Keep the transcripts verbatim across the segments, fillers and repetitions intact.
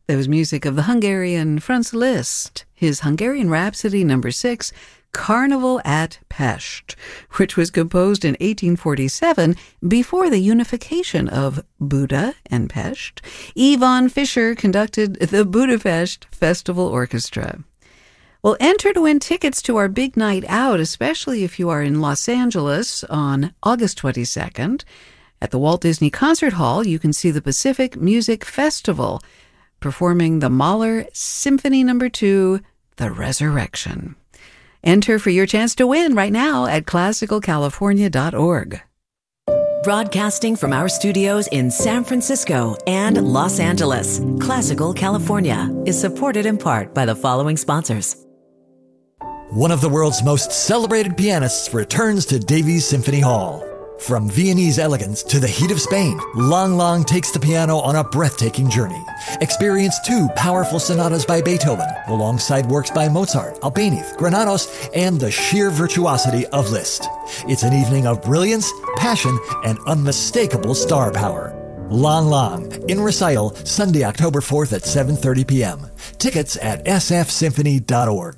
There was music of the Hungarian Franz Liszt, his Hungarian Rhapsody number six, Carnival at Pest, which was composed in eighteen forty-seven before the unification of Buda and Pest. Ivan Fischer conducted the Budapest Festival Orchestra. Well, enter to win tickets to our big night out, especially if you are in Los Angeles on August twenty-second. At the Walt Disney Concert Hall, you can see the Pacific Music Festival performing the Mahler Symphony number two, The Resurrection. Enter for your chance to win right now at classical california dot org. Broadcasting from our studios in San Francisco and Los Angeles, Classical California is supported in part by the following sponsors. One of the world's most celebrated pianists returns to Davies Symphony Hall. From Viennese elegance to the heat of Spain, Lang Lang takes the piano on a breathtaking journey. Experience two powerful sonatas by Beethoven, alongside works by Mozart, Albéniz, Granados, and the sheer virtuosity of Liszt. It's an evening of brilliance, passion, and unmistakable star power. Lang Lang, in recital, Sunday, October fourth at seven thirty p.m. Tickets at s f symphony dot org.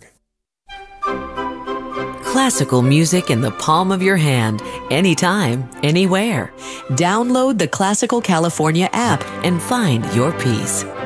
Classical music in the palm of your hand, anytime, anywhere. Download the Classical California app and find your peace.